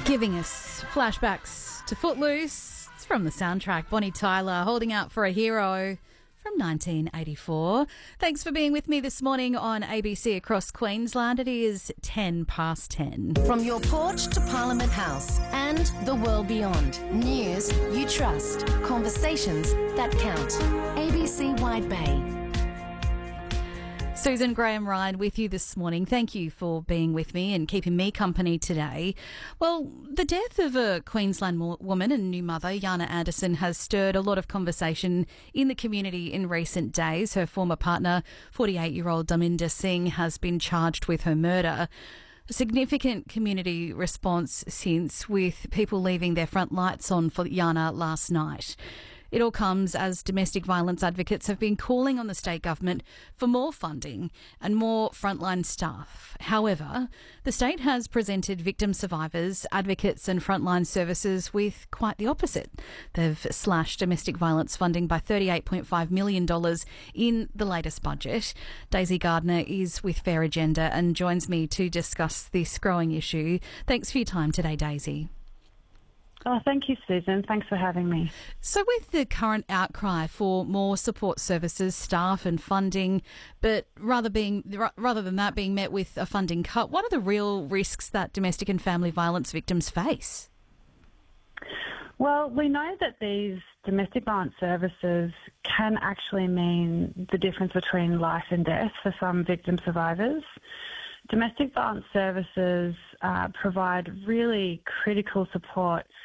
Giving us flashbacks to Footloose. It's from the soundtrack. Bonnie Tyler, Holding Out for a Hero from 1984. Thanks for being with me this morning on ABC Across Queensland. It is 10 past 10. From your porch to Parliament House and the world beyond. News you trust. Conversations that count. ABC Wide Bay. Susan Graham-Ryan with you this morning. Thank you for being with me and keeping me company today. Well, the death of a Queensland woman and new mother, Yana Anderson, has stirred a lot of conversation in the community in recent days. Her former partner, 48-year-old Dharminder Singh, has been charged with her murder. A significant community response since, with people leaving their front lights on for Yana last night. It all comes as domestic violence advocates have been calling on the state government for more funding and more frontline staff. However, the state has presented victim survivors, advocates and frontline services with quite the opposite. They've slashed domestic violence funding by $38.5 million in the latest budget. Daisy Gardner is with Fair Agenda and joins me to discuss this growing issue. Thanks for your time today, Daisy. Oh, thank you, Susan. Thanks for having me. So with the current outcry for more support services, staff and funding, but rather than that being met with a funding cut, what are the real risks that domestic and family violence victims face? Well, we know that these domestic violence services can actually mean the difference between life and death for some victim survivors. Domestic violence services provide really critical support